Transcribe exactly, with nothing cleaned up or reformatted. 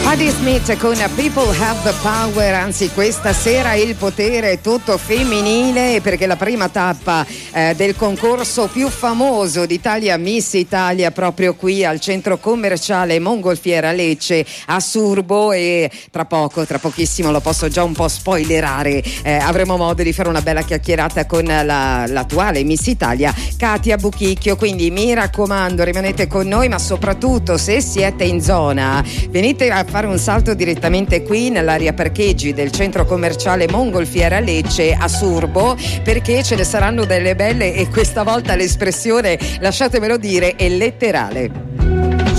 Patti Smith con People Have the Power, anzi questa sera il potere è tutto femminile, perché la prima tappa eh, del concorso più famoso d'Italia, Miss Italia, proprio qui al centro commerciale Mongolfiera Lecce a Surbo, e tra poco, tra pochissimo, lo posso già un po' spoilerare, eh, avremo modo di fare una bella chiacchierata con la, l'attuale Miss Italia Katia Buchicchio, quindi mi raccomando rimanete con noi, ma soprattutto se siete in zona venite a fare un salto direttamente qui nell'area parcheggi del centro commerciale Mongolfiera Lecce a Surbo, perché ce ne saranno delle belle, e questa volta l'espressione, lasciatemelo dire, è letterale.